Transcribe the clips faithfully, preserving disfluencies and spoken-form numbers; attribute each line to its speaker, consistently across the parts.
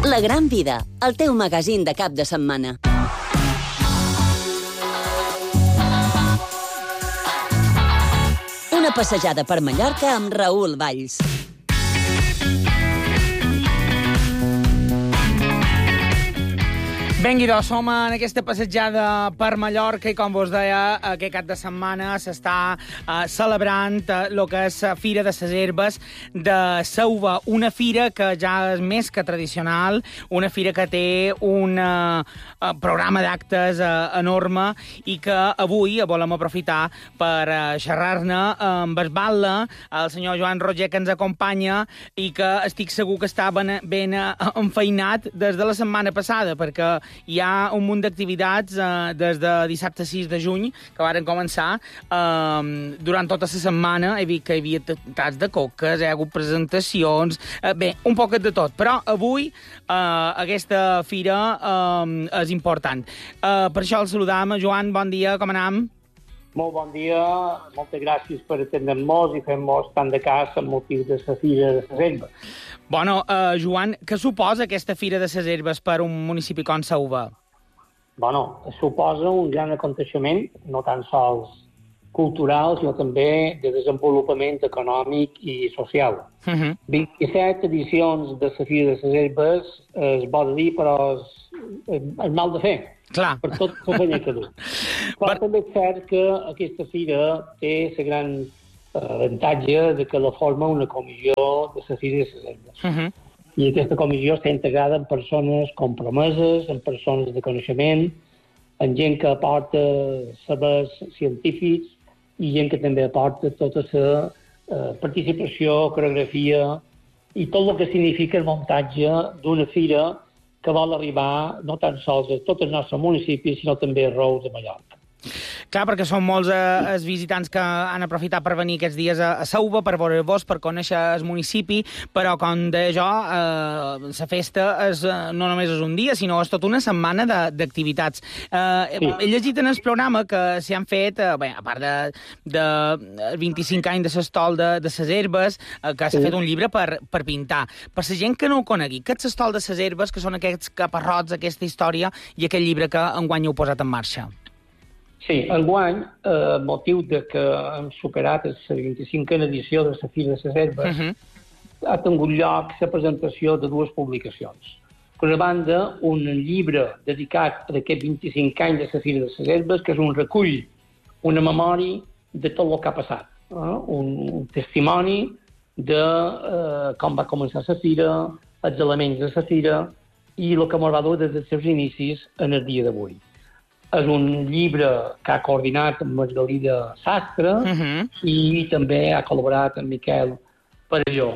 Speaker 1: La gran vida, el teu magazín de cap de setmana. Una passejada per Mallorca amb Raül Valls.
Speaker 2: Benvinguts, som en aquesta passejada per Mallorca i, com vos deia, aquest cap de setmana s'està uh, celebrant el uh, que és la Fira de les Herbes de Sauva, una fira que ja és més que tradicional, una fira que té un uh, uh, programa d'actes uh, enorme i que avui volem aprofitar per uh, xerrar-ne amb el batlle, el senyor Joan Roger, que ens acompanya i que estic segur que està ben, ben uh, enfeinat des de la setmana passada, perquè hi ha un munt d'activitats eh, des de dissabte sis de juny que varen començar. Eh, durant tota la setmana he vist que hi havia tas de coques, hi ha hagut presentacions, eh, bé, un poc de tot. Però avui eh, aquesta fira eh, és important. Eh, per això el saludam. Joan, bon dia, com anem?
Speaker 3: Molt bon dia, moltes gràcies per atendre-nos i fer-nos tant de cas amb motiu de la Fira de les Herbes.
Speaker 2: Bueno, uh, Joan, què suposa aquesta Fira de les Herbes per un municipi com Sauva?
Speaker 3: Bueno, suposa un gran aconteixement, no tan sols cultural, sinó també de desenvolupament econòmic i social. Uh-huh. vint-i-set edicions de la Fira de les Herbes es vol dir, però és, és mal de fer.
Speaker 2: Clar.
Speaker 3: Per tot el feina que du. Però també és cert que aquesta fira té la gran eh, avantatge de que la forma una comissió de la Fira de les Herbes. Uh-huh. I aquesta comissió està integrada en persones compromeses, en persones de coneixement, en gent que aporta sabers científics i gent que també aporta tota la eh, participació, coreografia i tot el que significa el muntatge d'una fira que vol arribar no tan sols a tots els nostres municipis, sinó també a Reus de Mallorca.
Speaker 2: Clar, perquè són molts eh, els visitants que han aprofitat per venir aquests dies a, a Sauva, per veure-vos, per conèixer el municipi, però, com deia jo, eh, la festa és, no només és un dia, sinó és tota una setmana d'activitats. Eh, sí. He llegit en el programa que s'hi han fet, eh, bé, a part de, de vint-i-cinc anys de l'estol de, de les herbes, eh, que s'ha sí. fet un llibre per, per pintar. Per la gent que no ho conegui, què és l'estol de les herbes, que són aquests caparrots, aquesta història, i aquest llibre que enguany heu posat en marxa?
Speaker 3: Sí, enguany, eh, motiu de que hem superat la vint-i-cinquena edició de la Fira de les Herbes, uh-huh. ha tingut lloc la presentació de dues publicacions. Per una banda, un llibre dedicat a aquests vint-i-cinc anys de la Fira de les Herbes, que és un recull, una memòria de tot el que ha passat. Eh? Un, un testimoni de eh, com va començar la fira, els elements de la fira i el que ens va dur des dels seus inicis en el dia d'avui. És un llibre que ha coordinat amb Margalida Sastre uh-huh. i també ha col·laborat amb Miquel Parelló,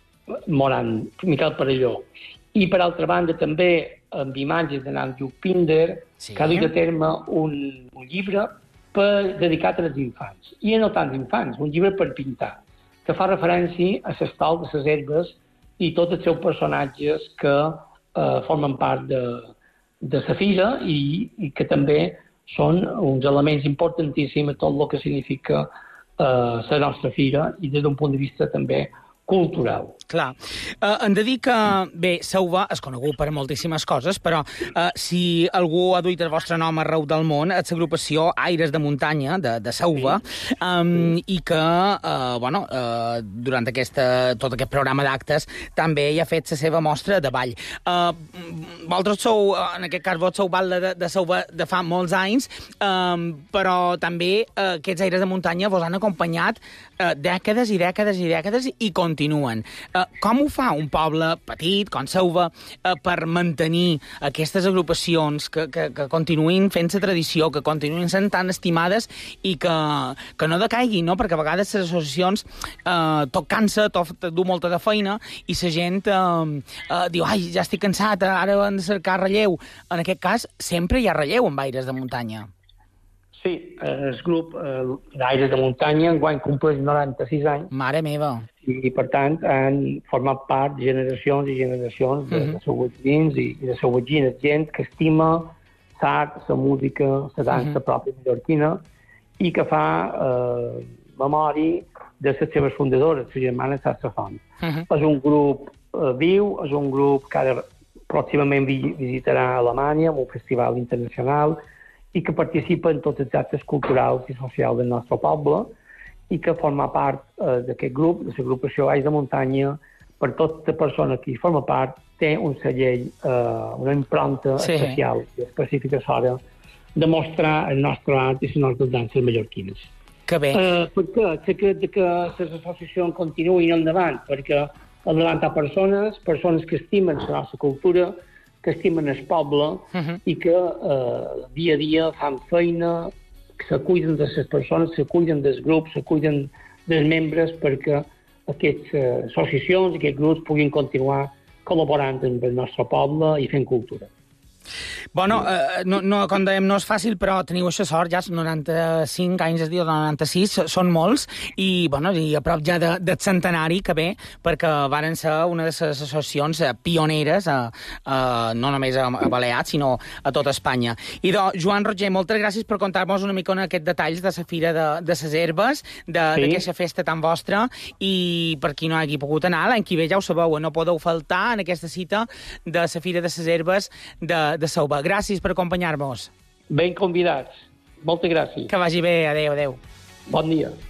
Speaker 3: Moran, Miquel Parelló. I, per altra banda, també amb imatges de Nanjo Pinder, sí. que ha dut a terme un, un llibre per, dedicat als infants. I no tant infants, un llibre per pintar, que fa referència a l'estol de les herbes i tots els seus personatges que eh, formen part de de la fira i, i que també són uns elements importantíssims a tot el que significa eh, la nostra fira i des d'un punt de vista també cultural.
Speaker 2: Clar. Uh, hem de dir que, bé, Sauva és conegut per moltíssimes coses, però uh, si algú ha duit el vostre nom arreu del món, és l'agrupació Aires de Muntanya, de, de Sauva, sí. um, sí. i que, uh, bueno, uh, durant aquesta, tot aquest programa d'actes també hi ha fet la seva mostra de ball. Uh, vosaltres sou, en aquest cas, vos sou ball de, de Sauva de fa molts anys, um, però també uh, aquests Aires de Muntanya vos han acompanyat uh, dècades i dècades i dècades i continuen. Uh, com ho fa un poble petit, com Sauva, uh, per mantenir aquestes agrupacions que, que, que continuïn fent la tradició, que continuïn sent tan estimades i que, que no decaiguin, no? Perquè a vegades les associacions uh, tot cansa, tot du molta de feina i la gent uh, uh, diu, ai, ja estic cansat, ara hem de cercar relleu. En aquest cas, sempre hi ha relleu amb Aires de Muntanya.
Speaker 3: Sí, el grup eh, Aires de Muntanya enguany compleix noranta-sis anys.
Speaker 2: Mare meva.
Speaker 3: I, per tant, han format part de generacions i generacions de, uh-huh. de sauvatins i, i de sauvatines, gent que estima l'art, la música, la dansa uh-huh. pròpia mallorquina i que fa eh, memòria de les seves fundadores, les germanes Sassafont. Uh-huh. És un grup eh, viu, és un grup que ara pròximament vi visitarà Alemanya, un festival internacional, i que participa en tots els actes culturals i socials del nostre poble, i que forma part eh, d'aquest grup, de l'agrupació Ais de Muntanya, per tota persona que hi forma part, té un segell, eh, una impronta sí. especial i específica a l'hora de mostrar el nostre art i les nostres danses mallorquines.
Speaker 2: Que bé.
Speaker 3: Eh, per què? Secret de que les associacions continuïn endavant, perquè al davant hi ha persones, persones que estimen la nostra cultura, que estimen el poble uh -huh. i que eh, dia a dia fan feina, que se cuiden de les persones, se cuiden dels grups, se cuiden dels membres perquè aquestes uh, associacions, aquests grups puguin continuar col·laborant amb el nostre poble i fent cultura.
Speaker 2: Bueno, eh, no, no, com dèiem, no és fàcil, però teniu aquesta sort, ja noranta-cinc anys, es diu, noranta-sis, són molts, i, bueno, i a prop ja de, del centenari, que bé, perquè varen ser una de les associacions pioneres, a, a, no només a, a Balears, sinó a tota Espanya. I, do, Joan Roger, moltes gràcies per contar-nos una mica aquests detalls de la Fira de, de les Herbes, d'aquesta sí. festa tan vostra, i per qui no hagi pogut anar, l'any que ve ja ho sabeu, no podeu faltar en aquesta cita de la Fira de les Herbes de de Sauva. Gràcies per acompanyar-nos.
Speaker 3: Ben convidats. Moltes gràcies.
Speaker 2: Que vagi bé. Adéu, adéu.
Speaker 3: Bon dia.